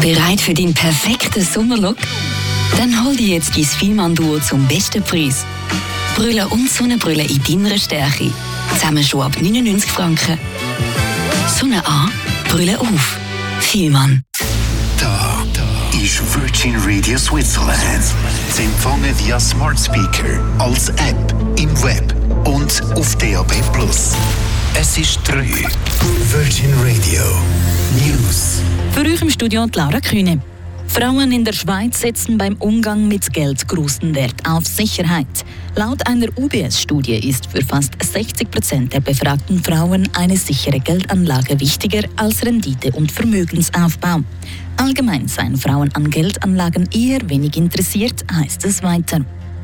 Bereit für den perfekten Sommerlook? Dann hol dir jetzt dein Fielmann-Duo zum besten Preis. Brille und Sonnenbrille in deiner Stärke. Zusammen schon ab 99 Franken. Sonne an, Brille auf. Fielmann. Da ist Virgin Radio Switzerland. Zu empfangen via Smart Speaker, als App, im Web und auf DAB+. Es ist 3. Virgin Radio News. Für euch im Studio Laura Kühne. Frauen in der Schweiz setzen beim Umgang mit Geld großen Wert auf Sicherheit. Laut einer UBS-Studie ist für fast 60% der befragten Frauen eine sichere Geldanlage wichtiger als Rendite und Vermögensaufbau. Allgemein seien Frauen an Geldanlagen eher wenig interessiert, heißt es weiter.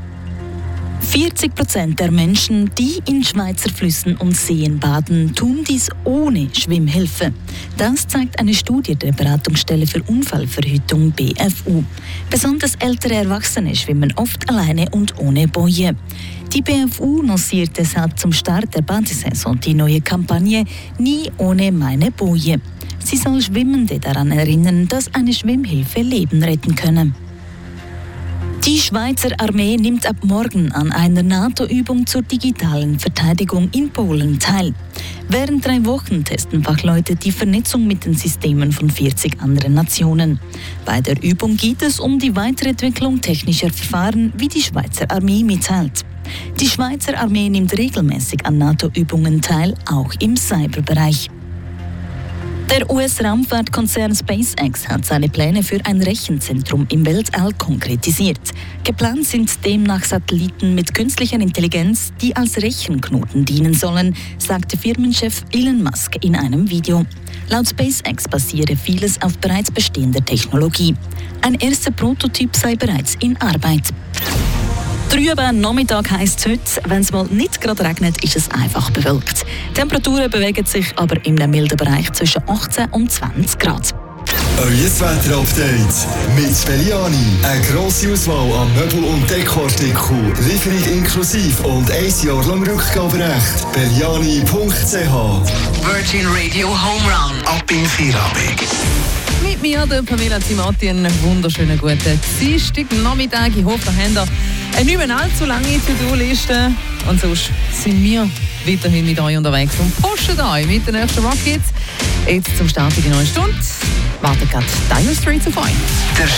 40% der Menschen, die in Schweizer Flüssen und Seen baden, tun dies ohne Schwimmhilfe. Das zeigt eine Studie der Beratungsstelle für Unfallverhütung BFU. Besonders ältere Erwachsene schwimmen oft alleine und ohne Boje. Die BFU lanciert deshalb zum Start der Badesaison die neue Kampagne „Nie ohne meine Boje". Sie soll Schwimmende daran erinnern, dass eine Schwimmhilfe Leben retten könne. Die Schweizer Armee nimmt ab morgen an einer NATO-Übung zur digitalen Verteidigung in Polen teil. Während 3 Wochen testen Fachleute die Vernetzung mit den Systemen von 40 anderen Nationen. Bei der Übung geht es um die Weiterentwicklung technischer Verfahren, wie die Schweizer Armee mitteilt. Die Schweizer Armee nimmt regelmäßig an NATO-Übungen teil, auch im Cyberbereich. Der US-Raumfahrtkonzern SpaceX hat seine Pläne für ein Rechenzentrum im Weltall konkretisiert. Geplant sind demnach Satelliten mit künstlicher Intelligenz, die als Rechenknoten dienen sollen, sagte Firmenchef Elon Musk in einem Video. Laut SpaceX basiere vieles auf bereits bestehender Technologie. Ein erster Prototyp sei bereits in Arbeit. Trüber Nachmittag heisst es heute. Wenn es mal nicht gerade regnet, ist es einfach bewölkt. Die Temperaturen bewegen sich aber in einem milden Bereich zwischen 18 und 20 Grad. Euer Wetter-Update mit Belliani. Eine grosse Auswahl an Möbel- und Dekoartikeln. Lieferung inklusive und 1 Jahr lang Rückgaberecht. Belliani.ch. Virgin Radio Home Run. Ab in Feierabend. Mit mir, der Pamela Zimati, einen wunderschönen guten Dienstagnachmittag. Ich hoffe, ihr habt eine nicht mehr allzu lange To-Do-Liste. Und sonst sind wir weiterhin mit euch unterwegs und pushen euch mit den nächsten Rockets. Jetzt zum Start in die neue Stunde. Wartet gerade Dire Straits auf euch.